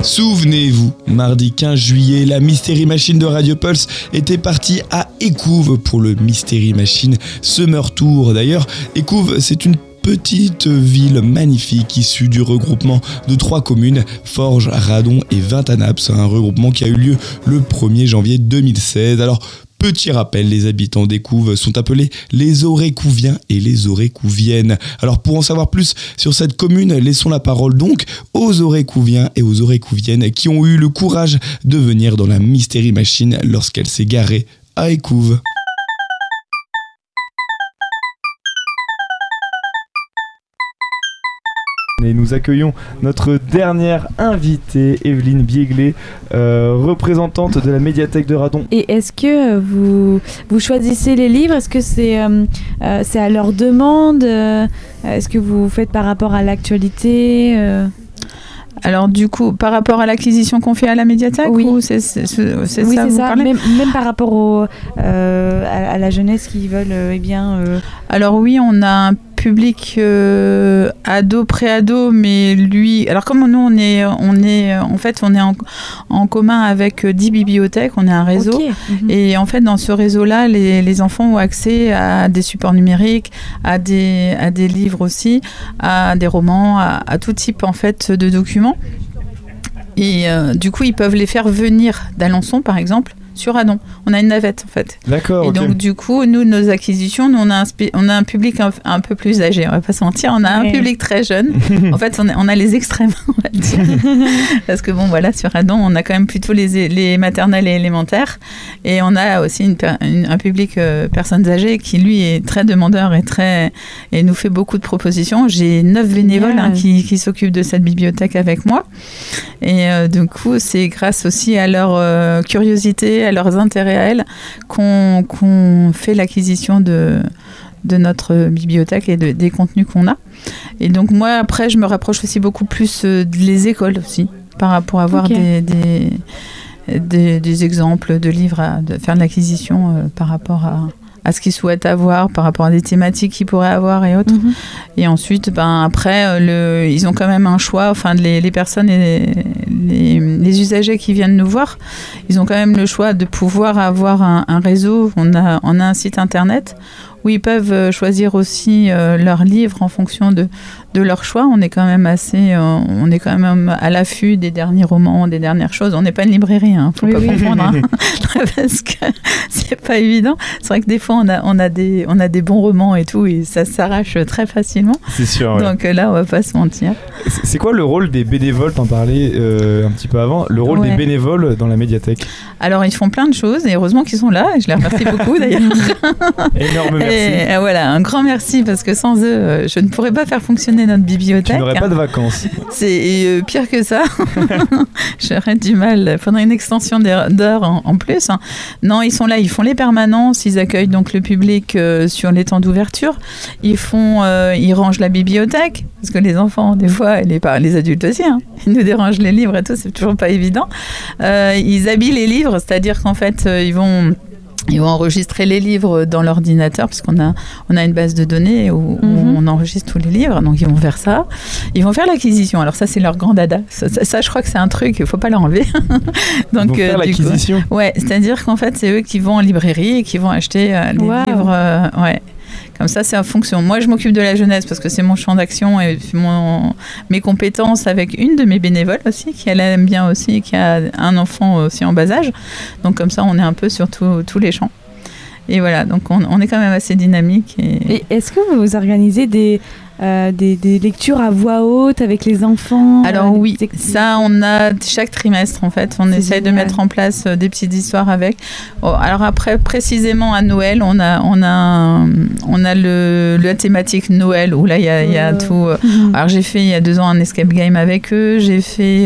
Souvenez-vous, mardi 15 juillet, la Mystery Machine de Radio Pulse était partie à Écouves pour le Mystery Machine Summer Tour. D'ailleurs, Écouves, c'est une petite ville magnifique issue du regroupement de 3 communes, Forges, Radon et Vintanaps, un regroupement qui a eu lieu le 1er janvier 2016. Alors, petit rappel, les habitants d'Écouves sont appelés les Aurécouviens et les Aurécouviennes. Alors pour en savoir plus sur cette commune, laissons la parole donc aux Aurécouviens et aux Aurécouviennes qui ont eu le courage de venir dans la Mystery Machine lorsqu'elle s'est garée à Écouves. Et nous accueillons notre dernière invitée, Evelyne Bieglet, représentante de la médiathèque de Radon. Et est-ce que vous choisissez les livres ? Est-ce que c'est à leur demande ? Est-ce que vous faites par rapport à l'actualité ? Alors du coup, par rapport à l'acquisition qu'on fait à la médiathèque, oui. Ou c'est ça oui, c'est ça. Même par rapport à la jeunesse qui veulent, Alors oui, on a un public ado, pré-ado, mais lui... Alors comme nous, on est en commun avec 10 bibliothèques, on est un réseau. Okay. Et en fait, dans ce réseau-là, les enfants ont accès à des supports numériques, à des livres aussi, à des romans, à tout type en fait de documents. Et du coup, ils peuvent les faire venir d'Alençon, par exemple, sur Radon. On a une navette, en fait. D'accord. Et okay. Donc, du coup, nous, nos acquisitions, nous, on a un public un peu plus âgé, on va pas se mentir. On a un public très jeune. En fait, on a les extrêmes, on va dire. Parce que, bon, voilà, sur Radon, on a quand même plutôt les maternelles et élémentaires. Et on a aussi un public personnes âgées qui, lui, est très demandeur et nous fait beaucoup de propositions. J'ai 9 bénévoles qui s'occupent de cette bibliothèque avec moi. Et du coup, c'est grâce aussi à leur curiosité, à leurs intérêts à elles, qu'on fait l'acquisition de notre bibliothèque et des contenus qu'on a. Et donc moi, après, je me rapproche aussi beaucoup plus des écoles aussi, par rapport à avoir des exemples de livres, de faire de l'acquisition par rapport à ce qu'ils souhaitent avoir, par rapport à des thématiques qu'ils pourraient avoir et autres. Et ensuite, après, ils ont quand même un choix, enfin les personnes et les usagers qui viennent nous voir, ils ont quand même le choix de pouvoir avoir un réseau. On a un site internet où ils peuvent choisir aussi leurs livres en fonction de leur choix. On est quand même à l'affût des derniers romans, des dernières choses. On n'est pas une librairie, faut pas confondre, parce que c'est pas évident. C'est vrai que des fois on a des bons romans et tout, et ça s'arrache très facilement. C'est sûr. Donc là, on va pas se mentir. C'est quoi le rôle des bénévoles ? T'en parlais un petit peu avant. Le rôle des bénévoles dans la médiathèque. Alors ils font plein de choses, et heureusement qu'ils sont là. Et je les remercie beaucoup d'ailleurs. Énorme merci. Et voilà, un grand merci, parce que sans eux, je ne pourrais pas faire fonctionner notre bibliothèque. Tu n'aurais pas de vacances. C'est pire que ça. J'aurais du mal. Il faudrait une extension d'heures en plus. Non, ils sont là, ils font les permanences, ils accueillent donc le public sur les temps d'ouverture. Ils rangent la bibliothèque, parce que les enfants, des fois, et les adultes aussi, ils nous dérangent les livres et tout, c'est toujours pas évident. Ils habillent les livres, c'est-à-dire qu'en fait, ils vont enregistrer les livres dans l'ordinateur, parce qu'on a une base de données où on enregistre tous les livres, donc ils vont faire ça. Ils vont faire l'acquisition. Alors ça, c'est leur grand dada. Ça, je crois que c'est un truc, il ne faut pas l'enlever. Donc, ils vont faire l'acquisition. Ouais, c'est-à-dire qu'en fait, c'est eux qui vont en librairie et qui vont acheter les livres. Comme ça, c'est en fonction. Moi, je m'occupe de la jeunesse parce que c'est mon champ d'action et mes compétences, avec une de mes bénévoles aussi, qui elle aime bien aussi, qui a un enfant aussi en bas âge. Donc comme ça, on est un peu sur tous les champs. Et voilà, donc on est quand même assez dynamique. Et est-ce que vous organisez des lectures à voix haute avec les enfants? Alors oui, ça on a chaque trimestre en fait, on essaye de mettre en place des petites histoires avec. Alors après, précisément à Noël, on a la thématique Noël où là il y a tout. Alors j'ai fait il y a 2 ans un escape game avec eux, j'ai fait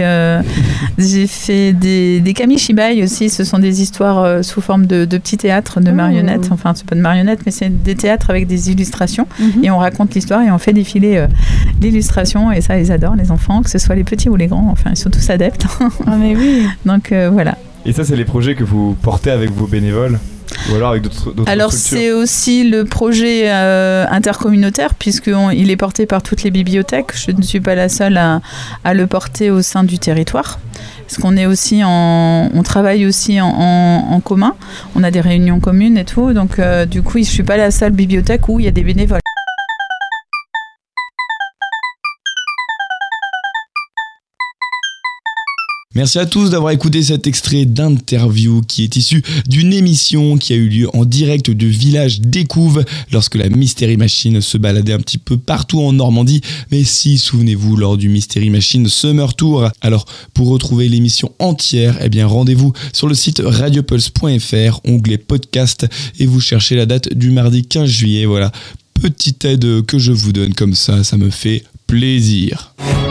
des kamishibai aussi. Ce sont des histoires sous forme de petits théâtres de marionnettes. Enfin c'est pas de marionnettes, mais c'est des théâtres avec des illustrations et on raconte l'histoire et on fait défiler l'illustration, et ça ils adorent, les enfants, que ce soit les petits ou les grands, enfin ils sont tous adeptes. Mais oui. Donc voilà. Et ça, c'est les projets que vous portez avec vos bénévoles, ou alors avec d'autres Alors structures? C'est aussi le projet intercommunautaire, puisqu'il est porté par toutes les bibliothèques. Je ne suis pas la seule à le porter au sein du territoire. parce qu'on est aussi on travaille aussi en commun. On a des réunions communes et tout, donc du coup, je suis pas la seule bibliothèque où il y a des bénévoles. Merci à tous d'avoir écouté cet extrait d'interview qui est issu d'une émission qui a eu lieu en direct du village d'Écouves lorsque la Mystery Machine se baladait un petit peu partout en Normandie. Mais si, souvenez-vous, lors du Mystery Machine Summer Tour. Alors, pour retrouver l'émission entière, rendez-vous sur le site radiopulse.fr, onglet podcast, et vous cherchez la date du mardi 15 juillet. Voilà, petite aide que je vous donne comme ça me fait plaisir.